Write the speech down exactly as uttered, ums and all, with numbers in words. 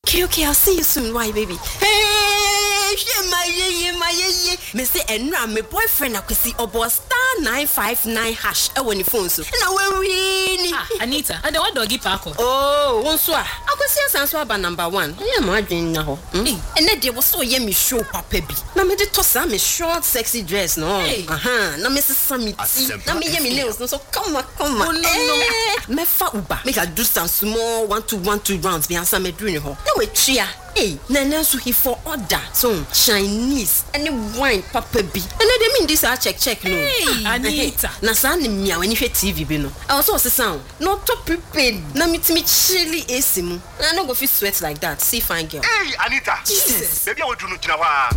Okay, okay, I'll see you soon. Why, baby? Hey, my ye, my ye. Me say, and my boyfriend, I could see about star nine five nine hash. I want your phone so. And I will win. Ah, Anita, I don't want doggy parko. Oh, one so. I could see a answer about number one. I am arguing now. And then there was so yummy show, Papa. Now, me the toss am a short, sexy dress, no. Uh huh. Now, Missus Summit. Now, me yummy nails, no. So come on, come on. Oh, no, no. Me fa uba. Make I do some small one to one two rounds. Be answer me doing ho. No, wait, chia. Hey, Nana, so he for order. So Chinese and wine, Papa B. And I mean this. I check, check, no. Hey, Anita. Na sani mia when you hear T V, bino. I also was a sound. Not to prepared. Na meet me chilly asimu. I no go feel sweat like that. See, fine girl. Hey, Anita. Jesus. Baby, I will do no.